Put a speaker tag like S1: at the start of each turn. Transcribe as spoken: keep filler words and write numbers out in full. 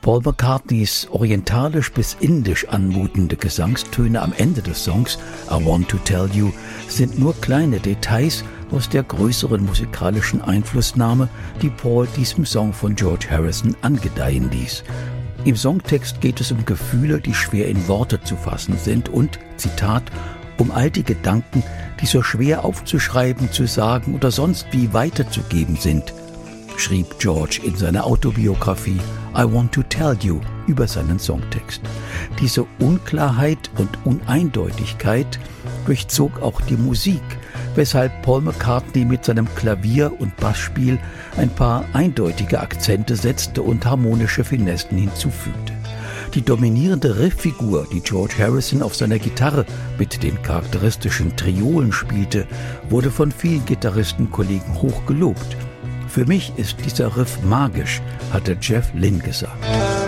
S1: Paul McCartneys orientalisch bis indisch anmutende Gesangstöne am Ende des Songs I Want to Tell You sind nur kleine Details aus der größeren musikalischen Einflussnahme, die Paul diesem Song von George Harrison angedeihen ließ. Im Songtext geht es um Gefühle, die schwer in Worte zu fassen sind und, Zitat, um all die Gedanken, die so schwer aufzuschreiben, zu sagen oder sonst wie weiterzugeben sind, schrieb George in seiner Autobiografie I Want to Tell You über seinen Songtext. Diese Unklarheit und Uneindeutigkeit durchzog auch die Musik, weshalb Paul McCartney mit seinem Klavier- und Bassspiel ein paar eindeutige Akzente setzte und harmonische Finessen hinzufügte. Die dominierende Rifffigur, die George Harrison auf seiner Gitarre mit den charakteristischen Triolen spielte, wurde von vielen Gitarristenkollegen hoch gelobt. Für mich ist dieser Riff magisch, hatte Jeff Lynne gesagt.